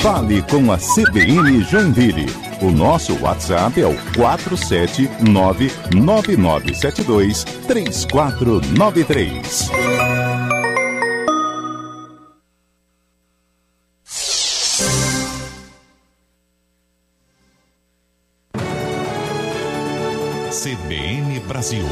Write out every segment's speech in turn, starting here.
Fale com a CBN Joinville. O nosso WhatsApp é o 479-9972-3493. CBN Brasil.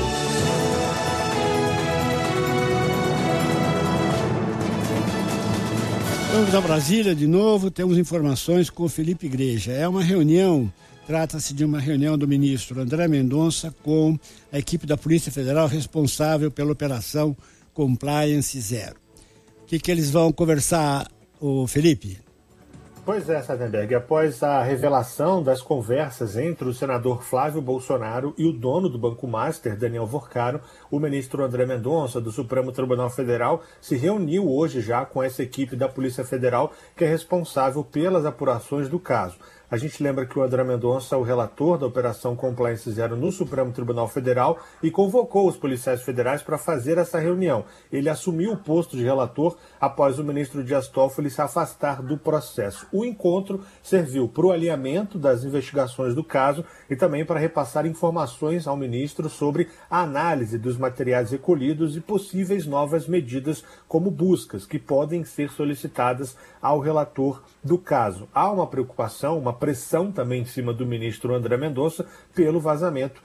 Vamos a Brasília de novo, temos informações com o Felipe Igreja. É uma reunião, trata-se de uma reunião do ministro André Mendonça com a equipe da Polícia Federal responsável pela operação Compliance Zero. O que eles vão conversar, o Felipe? Pois é, Sardenberg, após a revelação das conversas entre o senador Flávio Bolsonaro e o dono do Banco Master, Daniel Vorcaro, o ministro André Mendonça, do Supremo Tribunal Federal, se reuniu hoje já com essa equipe da Polícia Federal que é responsável pelas apurações do caso. A gente lembra que o André Mendonça é o relator da Operação Compliance Zero no Supremo Tribunal Federal e convocou os policiais federais para fazer essa reunião. Ele assumiu o posto de relator após o ministro Dias Toffoli se afastar do processo. O encontro serviu para o alinhamento das investigações do caso e também para repassar informações ao ministro sobre a análise dos materiais recolhidos e possíveis novas medidas, como buscas, que podem ser solicitadas ao relator do caso. Há uma preocupação, uma pressão também em cima do ministro André Mendonça pelo vazamento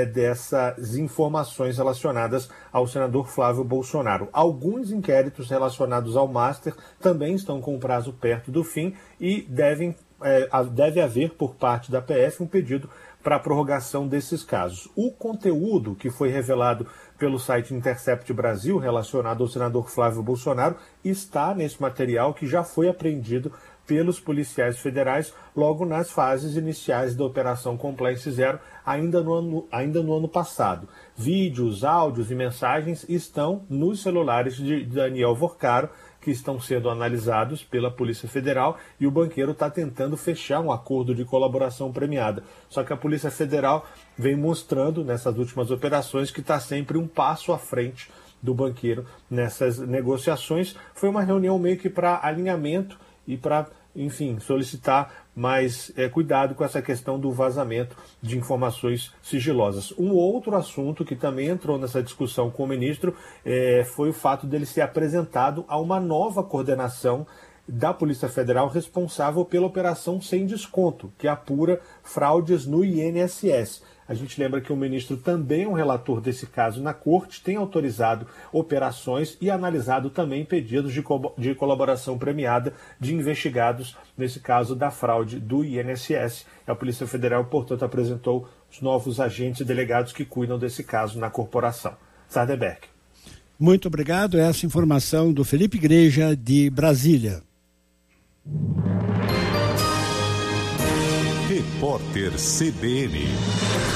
dessas informações relacionadas ao senador Flávio Bolsonaro. Alguns inquéritos relacionados ao Master também estão com o prazo perto do fim e deve haver por parte da PF um pedido para a prorrogação desses casos. O conteúdo que foi revelado pelo site Intercept Brasil relacionado ao senador Flávio Bolsonaro está nesse material que já foi apreendido pelos policiais federais logo nas fases iniciais da Operação Compliance Zero, ainda no ano passado. Vídeos, áudios e mensagens estão nos celulares de Daniel Vorcaro, que estão sendo analisados pela Polícia Federal, e o banqueiro está tentando fechar um acordo de colaboração premiada. Só que a Polícia Federal vem mostrando nessas últimas operações que está sempre um passo à frente do banqueiro nessas negociações. Foi uma reunião meio que para alinhamento e para, enfim, solicitar mais cuidado com essa questão do vazamento de informações sigilosas. Um outro assunto que também entrou nessa discussão com o ministro foi o fato dele ser apresentado a uma nova coordenação da Polícia Federal responsável pela Operação Sem Desconto, que apura fraudes no INSS. A gente lembra que o ministro também é um relator desse caso na corte, tem autorizado operações e analisado também pedidos de colaboração premiada de investigados nesse caso da fraude do INSS. A Polícia Federal, portanto, apresentou os novos agentes e delegados que cuidam desse caso na corporação. Sardenberg. Muito obrigado. Essa informação do Felipe Igreja, de Brasília. Repórter CBN.